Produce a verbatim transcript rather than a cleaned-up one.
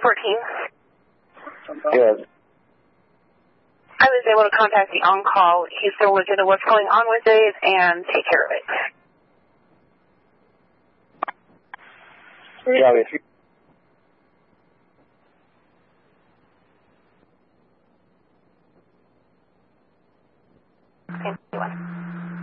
fourteen. Yes. I was able to contact the on-call. He's going to look into what's going on with it and take care of it. Yeah, if you